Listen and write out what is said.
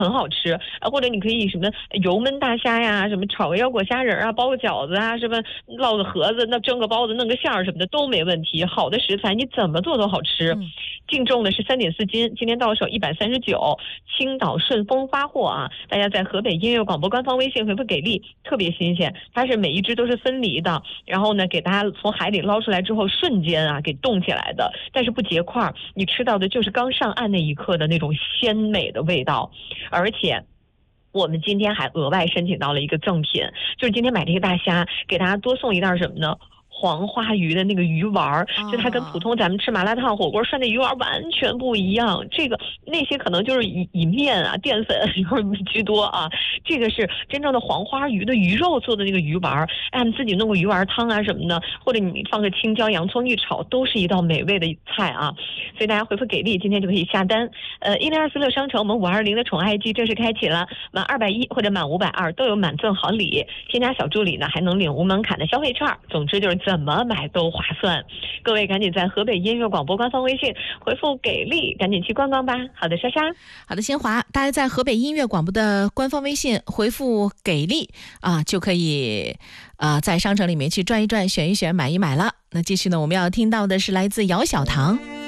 很好吃啊，或者你可以什么油焖大虾呀，什么炒个腰果虾仁啊，包个饺子啊，什么烙个盒子，那蒸个包子，弄个馅儿什么的都没问题。好的食材你怎么做都好吃。净重的是3.4斤，今天到手139，青岛顺丰发货啊！大家在河北音乐广播官方微信回复给力，特别新鲜，它是每一只都是分离的，然后呢给大家从海里捞出来之后瞬间啊给冻起来的，但是不结块，你吃到的就是刚上岸那一刻的那种鲜美的味道。而且我们今天还额外申请到了一个赠品，就是今天买这个大虾，给大家多送一袋什么呢？黄花鱼的那个鱼丸儿，就它跟普通咱们吃麻辣烫、火锅涮的鱼丸完全不一样。这个那些可能就是以面啊、淀粉居多啊，这个是真正的黄花鱼的鱼肉做的那个鱼丸儿，哎，你自己弄个鱼丸汤啊什么的，或者你放个青椒、洋葱一炒，都是一道美味的菜啊。所以大家回复给力，今天就可以下单。1024商城我们520的宠爱季正式开启了，满210或者满520都有满赠好礼，添加小助理呢还能领无门槛的消费券。总之就是怎么买都划算，各位赶紧在河北音乐广播官方微信回复给力，赶紧去逛逛吧。好的，莎莎。 好的，新华，大家在河北音乐广播的官方微信回复给力啊，就可以在商城里面去转一转，选一选，买一买了。那继续呢，我们要听到的是来自姚小棠。